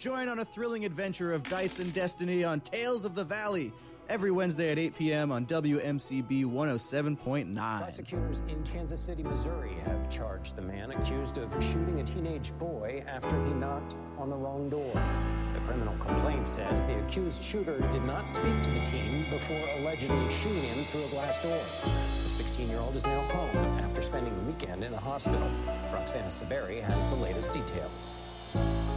Join on a thrilling adventure of dice and destiny on Tales of the Valley every Wednesday at 8 p.m. on WMCB 107.9. Prosecutors in Kansas City, Missouri have charged the man accused of shooting a teenage boy after he knocked on the wrong door. The criminal complaint says the accused shooter did not speak to the teen before allegedly shooting him through a glass door. The 16-year-old is now home after spending the weekend in a hospital. Roxana Saberi has the latest details.